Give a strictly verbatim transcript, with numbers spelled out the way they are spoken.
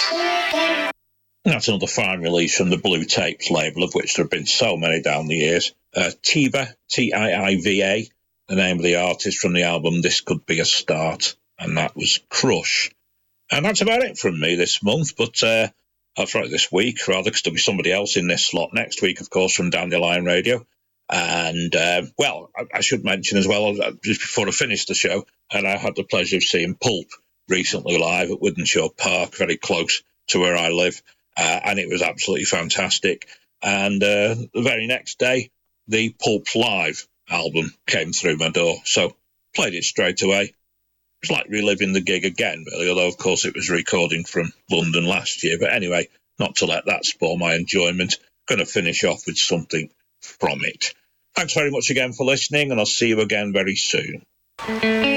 That's another fine release from the Blue Tapes label, of which there have been so many down the years. Uh, Tiva, T I I V A, the name of the artist from the album This Could Be a Start, and that was Crush. And that's about it from me this month, but uh, that's right, this week, rather, because there'll be somebody else in this slot next week, of course, from Dandelion Radio. And, uh, well, I, I should mention as well, just before I finish the show, and I had the pleasure of seeing Pulp recently live at Wythenshawe Park, very close to where I live, uh, and it was absolutely fantastic. And uh, the very next day, the Pulp Live album came through my door, so played it straight away. It's like reliving the gig again, really, although, of course, it was recording from London last year. But anyway, not to let that spoil my enjoyment, going to finish off with something from it. Thanks very much again for listening, and I'll see you again very soon.